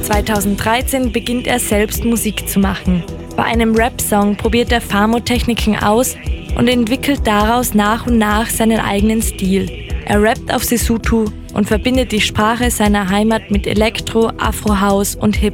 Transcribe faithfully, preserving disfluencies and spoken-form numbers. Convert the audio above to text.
zweitausenddreizehn beginnt er selbst Musik zu machen. Bei einem Rap-Song probiert er Famo-Techniken aus und entwickelt daraus nach und nach seinen eigenen Stil. Er rappt auf Sesotho und verbindet die Sprache seiner Heimat mit Elektro, Afro-House und Hip-Hop.